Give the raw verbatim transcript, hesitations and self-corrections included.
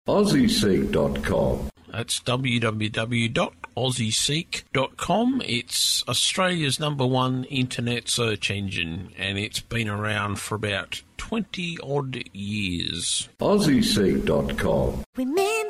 Aussie Seek dot com. That's w w w dot aussie seek dot com. It's Australia's number one internet search engine, and it's been around for about twenty odd years. Aussie Seek dot com. Remember